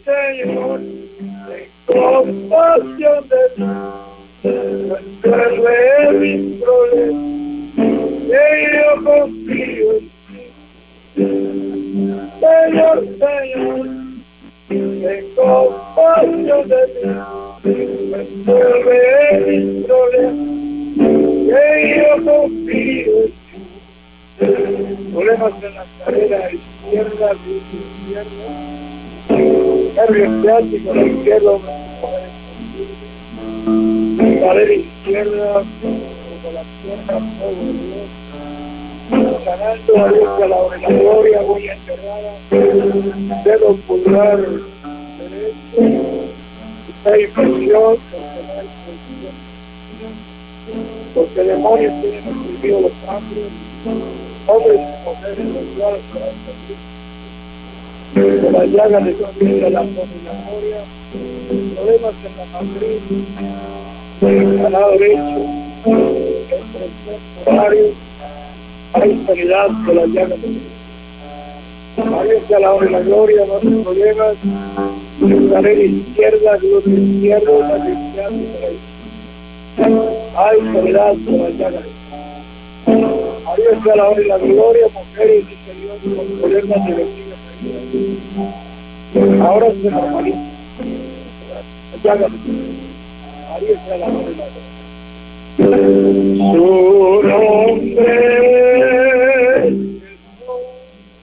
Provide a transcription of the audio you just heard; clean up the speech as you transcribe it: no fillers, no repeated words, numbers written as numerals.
Señor, ten compasión de mí, resuelve mis problemas, que yo confío en ti. Señor, Señor, ten compasión de mí, resuelve mis problemas, que yo confío en ti. Problemas en la cadera izquierda, izquierda, nervio ciático, la izquierda, la cadera izquierda, como la pierna, fuego de Dios, sanando a Dios a la hora de la gloria, voy a enterrar dedo pulgar derecho, esta infección, porque demonios tienen oprimido los hombres, hombres y mujeres iguales para de la llaga de conciencia, la abominatoria, problemas en la matriz, en el canal derecho, entre el horario, hay sanidad de la llaga de Dios a la hora de la gloria, no hay problemas, en la cadera izquierda, glúteo izquierdo, la izquierda, hay sanidad de la llaga de Dios. A Dios a la hora de la gloria, mujeres y señores con problemas de vejiga. Ahora se normaliza. Ya ahí está la hora. Su nombre